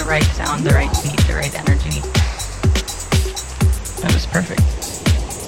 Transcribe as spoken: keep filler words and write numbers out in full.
the right sound, the right beat, the right energy. That was perfect.